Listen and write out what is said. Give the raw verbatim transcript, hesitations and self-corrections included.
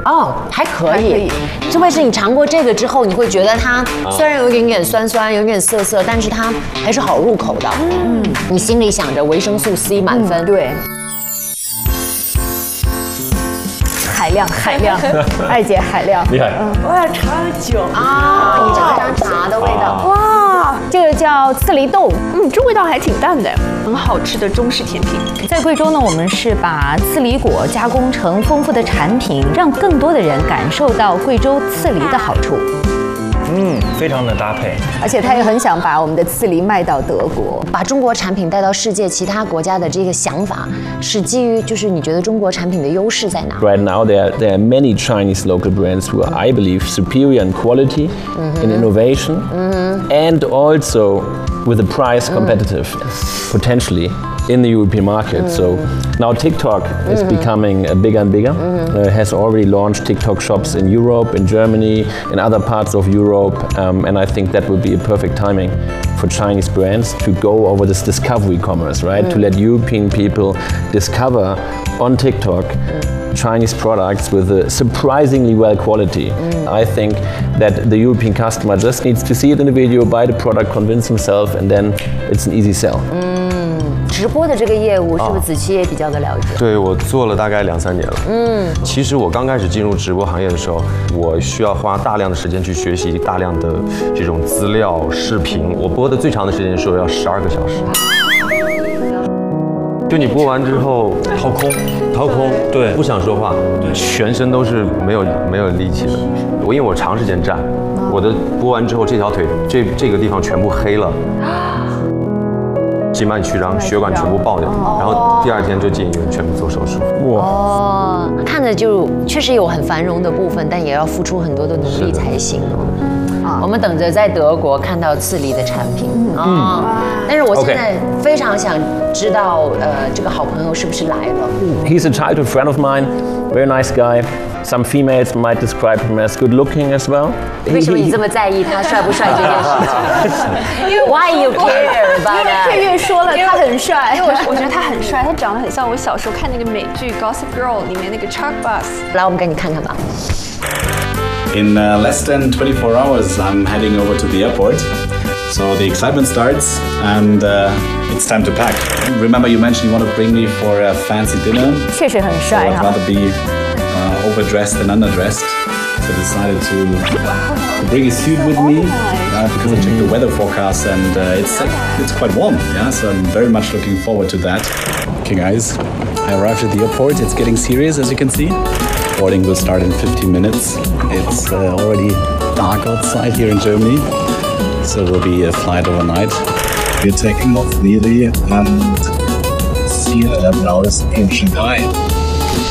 哦，还可以。这会是你尝过这个之后，你会觉得它虽然有一点点酸酸，有点涩涩，但是它还是好入口的。嗯，你心里想着维生素 C 满分， 对。海量，海量，艾姐海量， 厉害。 我要尝酒啊，你尝尝茶的味道。 哇，这个叫刺梨豆，嗯，这味道还挺淡的， 很好吃的中式甜品。 在贵州呢，我们是把刺梨果加工成丰富的产品，让更多的人感受到贵州刺梨的好处。 嗯，非常的搭配， 而且他也很想把我们的刺梨卖到德国， 把中国产品带到世界其他国家的这个想法，是基于就是你觉得中国产品的优势在哪 ？Right now there there are many Chinese local brands who are, I believe, superior in quality, mm-hmm. in innovation, mm-hmm. and also with the price competitive, mm-hmm. potentially. In the European market. Mm. So now TikTok is mm-hmm. becoming uh, bigger and bigger. Mm-hmm. Uh, has already launched TikTok shops in Europe, in Germany, in other parts of Europe. Um, and I think that would be a perfect timing for Chinese brands to go over this discovery commerce, right? Mm. To let European people discover on TikTok mm. Chinese products with a surprisingly well quality. Mm. I think that the European customer just needs to see it in the video, buy the product, convince himself, and then it's an easy sell. Mm. 直播的这个业务是不是子期也比较的了解？ 对，我做了大概两三年了。嗯，其实我刚开始进入直播行业的时候，我需要花大量的时间去学习大量的这种资料、视频。我播的最长的时间是要十二个小时。就你播完之后掏空，掏空，对，不想说话，全身都是没有没有力气的。我因为我长时间站，我的播完之后这条腿这这个地方全部黑了。静脉曲张，血管全部爆掉，然后第二天就进医院，全部做手术。 哇！哦，看着就确实有很繁荣的部分，但也要付出很多的努力才行哦。我们等着在德国看到刺梨的产品啊！但是我现在非常想知道，呃，这个好朋友是不是来了 ？He's a childhood friend of mine, very nice guy. Some females might describe him as good-looking as well. 为什么你这么在意他帅不帅这件事情？因为 Why you care about that？ 配乐说了他很帅， 因为我我觉得他很帅，他长得很像我小时候看那个美剧《Gossip Girl》里面那个 Chuck Bass。 来，我们给你看看吧。 In uh, less than twenty-four hours, I'm heading over to the airport. So the excitement starts, and uh, it's time to pack. Remember, you mentioned you want to bring me for a fancy dinner. 确实很帅 so I'd rather be uh, overdressed than underdressed. So I decided to, to bring a suit with me uh, because I checked the weather forecast, and uh, it's like, it's quite warm. Yeah, so I'm very much looking forward to that. Okay, guys, I arrived at the airport. It's getting serious, as you can see. Boarding will start in fifteen minutes. It's uh, already dark outside here in Germany, so it will be a flight overnight. We're taking off nearly and see eleven hours in Shanghai.